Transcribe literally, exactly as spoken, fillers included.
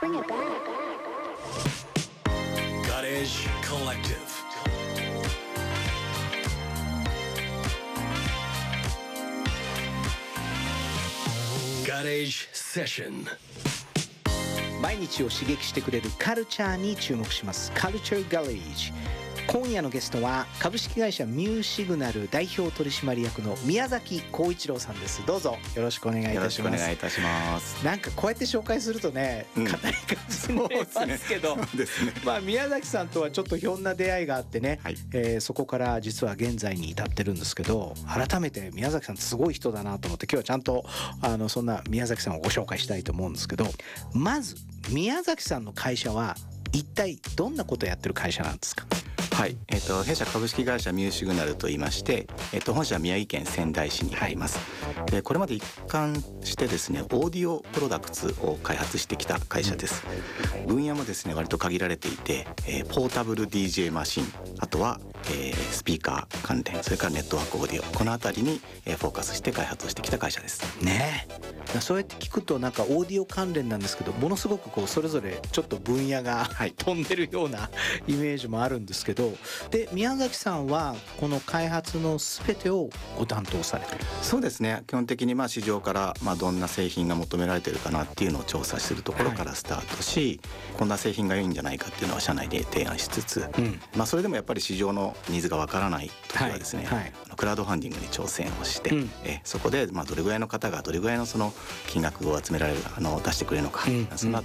Garage Collective. Garage Session. 毎日を刺激してくれるカルチャーに注目します。カルチャーガレージ。今夜のゲストは株式会社ミューシグナル代表取締役の宮崎浩一郎さんです。どうぞよろしくお願いいたします。 よろしくお願いいたします。 なんかこうやって紹介するとね、 うん、 硬い感じになりますけど、 そうですね。 まあ宮崎さんとはちょっとひょんな出会いがあってね、 はい、 えー、そこから実は現在に至ってるんですけど、改めて宮崎さんすごい人だなと思って今日はちゃんとあのそんな宮崎さんをご紹介したいと思うんですけど、まず宮崎さんの会社は一体どんなことをやってる会社なんですか？ はい、えー、と弊社株式会社ミューシグナルといいまして、えー、と本社は宮城県仙台市にあります、はい、でこれまで一貫してですねオーディオプロダクツを開発してきた会社です。分野もですね割と限られていて、えー、ポータブル ディージェー マシン、あとは、えー、スピーカー関連、それからネットワークオーディオ、このあたりに、えー、フォーカスして開発をしてきた会社ですね。そうやって聞くとなんかオーディオ関連なんですけど、ものすごくこうそれぞれちょっと分野が、はい、飛んでるようなイメージもあるんですけど、で宮崎さんはこの開発の全てをご担当されてる？ そうですね、基本的にまあ市場からまあどんな製品が求められてるかなっていうのを調査するところからスタートし、はい、こんな製品が良いんじゃないかっていうのは社内で提案しつつ、うん、まあそれでもやっぱり市場のニーズがわからない時はですね、はいはい、クラウドファンディングに挑戦をして、うん、えそこでまあどれぐらいの方がどれぐらいのその金額を集められるあの出してくれるのか、うん、そんな